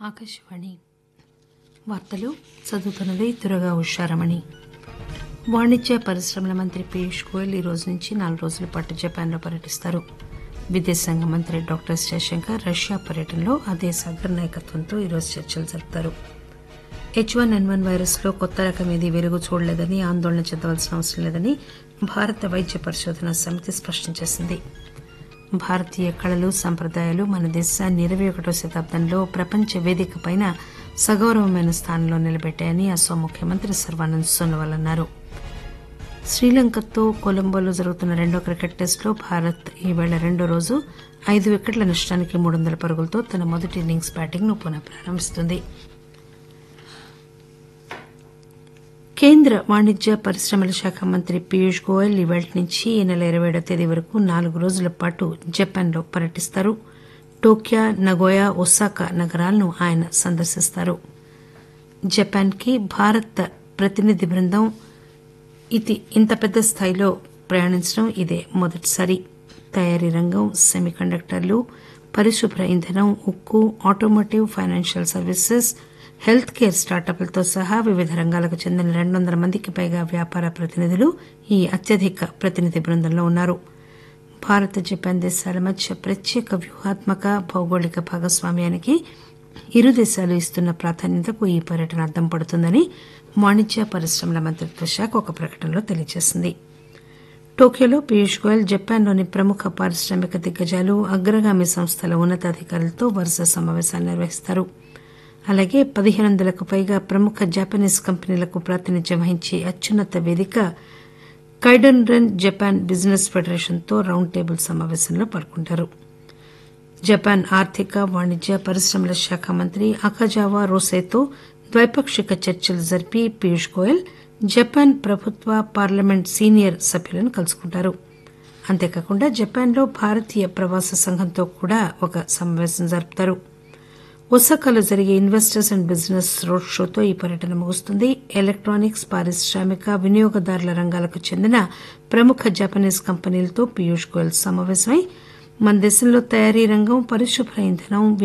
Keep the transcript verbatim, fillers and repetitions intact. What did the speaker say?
ఆకాశవాణి వార్తలు చదువుతున్నది దుర్గా ఉషారమణి. వాణిజ్య పరిశ్రమల మంత్రి పీయూష్ గోయల్ ఈ రోజు నుంచి నాలుగు రోజుల పాటు జపాన్లో పర్యటిస్తారు. విదేశాంగ మంత్రి డాక్టర్ ఎస్ జయశంకర్ రష్యా పర్యటనలో ఆ దేశ అగ్రనాయకత్వంతో ఈరోజు చర్చలు జరుపుతారు. హెచ్ వన్ ఎన్ వన్ వైరస్ లో కొత్త రకం ఏదీ వెలుగు చూడలేదని, ఆందోళన చెందవలసిన అవసరం లేదని భారత వైద్య పరిశోధన సమితి స్పష్టం చేసింది. భారతీయ కళలు, సంప్రదాయాలు మన దేశాన్ని ఇరవై ఒకటో శతాబ్దంలో ప్రపంచ వేదికపైన సగౌరవమైన స్థానంలో నిలబెట్టాయని అస్సాం ముఖ్యమంత్రి సర్వానంద్ సోనోవాల్ అన్నారు. శ్రీలంకతో కొలంబోలో జరుగుతున్న రెండో క్రికెట్ టెస్టులో భారత్ ఈవేళ రెండో రోజు ఐదు వికెట్ల నష్టానికి మూడు వందల పరుగులతో తన మొదటి ఇన్నింగ్స్ బ్యాటింగ్ ను పునః ప్రారంభిస్తుంది. కేంద్ర వాణిజ్య పరిశ్రమల శాఖ మంత్రి పీయూష్ గోయల్ ఈవేళ్టి నుంచి ఈ నెల ఇరవై ఏడో తేదీ వరకు నాలుగు రోజుల పాటు జపాన్లో పర్యటిస్తారు. టోక్యో, నగోయా, ఒసాకా నగరాలను ఆయన సందర్శిస్తారు. జపాన్ కి భారత ప్రతినిధి బృందం ఇది ఇంత పెద్ద స్థాయిలో ప్రయాణించడం ఇదే మొదటిసారి. తయారీ రంగం, సెమీ కండక్టర్లు, పరిశుభ్ర ఇంధనం, ఉక్కు, automotive, financial services, health care స్టార్టప్లతో సహా వివిధ రంగాలకు చెందిన రెండు వందల మందికి పైగా వ్యాపార ప్రతినిధులు ఈ అత్యధిక ప్రతినిధి బృందంలో ఉన్నారు. భారత్, జపాన్ దేశాల మధ్య ప్రత్యేక వ్యూహాత్మక, భౌగోళిక భాగస్వామ్యానికి ఇరు దేశాలు ఇస్తున్న ప్రాధాన్యతకు ఈ పర్యటన అద్దం పడుతుందని వాణిజ్య పరిశ్రమల మంత్రిత్వ శాఖ ఒక ప్రకటనలో తెలియజేసింది. టోక్యోలో పీయూష్ గోయల్ జపాన్లోని ప్రముఖ పారిశ్రామిక దిగ్గజాలు, అగ్రగామి సంస్థల ఉన్నతాధికారులతో వరుస సమావేశాలు నిర్వహిస్తారు. అలాగే పదిహేను వందలకు పైగా ప్రముఖ జపనీస్ కంపెనీలకు ప్రాతినిధ్యం వహించే అత్యున్నత వేదిక కైడెన్రెన్ జపాన్ బిజినెస్ ఫెడరేషన్తో రౌండ్ టేబుల్ సమావేశంలో పాల్గొంటారు. జపాన్ ఆర్థిక, వాణిజ్య పరిశ్రమల శాఖ మంత్రి అకజావా రోసైతో ద్వైపాక్షిక చర్చలు జరిపి పీయూష్ గోయల్ జపాన్ ప్రభుత్వ, పార్లమెంట్ సీనియర్ సభ్యులను కలుసుకుంటారు. అంతేకాకుండా జపాన్లో భారతీయ ప్రవాస సంఘంతో కూడా ఒక సమావేశం జరుపుతారు. ఒసాకాలో జరిగే ఇన్వెస్టర్స్ అండ్ బిజినెస్ రోడ్ షోతో ఈ పర్యటన ముగుస్తుంది. ఎలక్టానిక్స్, పారిశ్రామిక, వినియోగదారుల రంగాలకు చెందిన ప్రముఖ జపనీస్ కంపెనీలతో పీయూష్ గోయల్ సమావేశమై మన దేశంలో తయారీ రంగం, పరిశుభ్ర ఇంధనం,